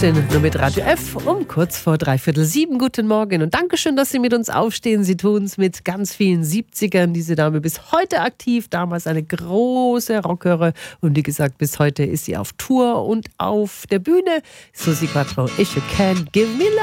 Connection, nur mit Radio F um kurz vor 6:45. Guten Morgen und Dankeschön, dass Sie mit uns aufstehen. Sie tun es mit ganz vielen 70ern. Diese Dame bis heute aktiv, damals eine große Rockerin und wie gesagt, bis heute ist sie auf Tour und auf der Bühne. Suzi Quatro, If You Can Give Me Love.